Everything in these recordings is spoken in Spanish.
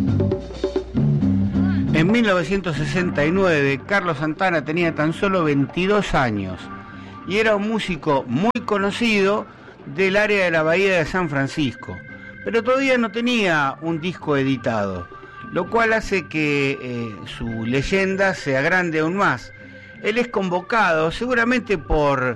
En 1969, Carlos Santana tenía tan solo 22 años y era un músico muy conocido del área de la Bahía de San Francisco, pero todavía no tenía un disco editado, lo cual hace que su leyenda se agrande aún más. Él es convocado seguramente por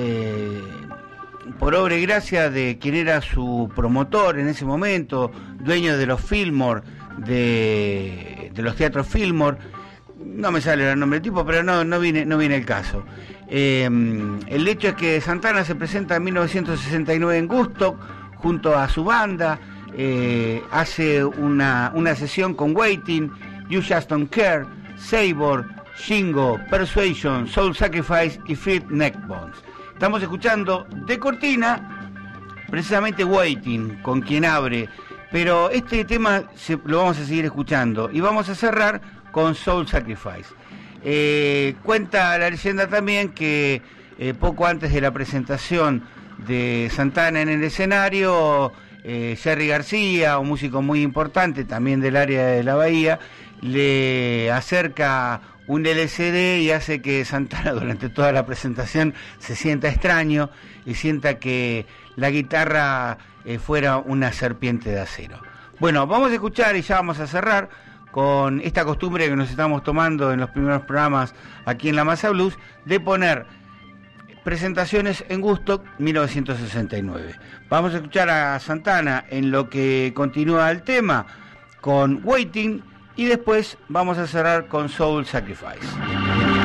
obra y gracia de quien era su promotor en ese momento, dueño de los Fillmore, de los teatros Fillmore. No me sale el nombre del tipo, pero no viene el caso. El hecho es que Santana se presenta en 1969 en Woodstock junto a su banda, hace una sesión con Waiting, You Just Don't Care, Sabor, Shingo, Persuasion, Soul Sacrifice y Freed Neckbones. Estamos escuchando de cortina precisamente Waiting, con quien abre, pero este tema lo vamos a seguir escuchando y vamos a cerrar con Soul Sacrifice. Cuenta la leyenda también que poco antes de la presentación de Santana en el escenario, Jerry García, un músico muy importante también del área de la Bahía, le acerca un LCD y hace que Santana durante toda la presentación se sienta extraño y sienta que la guitarra fuera una serpiente de acero. Bueno, vamos a escuchar y ya vamos a cerrar con esta costumbre que nos estamos tomando en los primeros programas aquí en La Masa Blues, de poner presentaciones en Woodstock 1969. Vamos a escuchar a Santana en lo que continúa el tema con Waiting y después vamos a cerrar con Soul Sacrifice.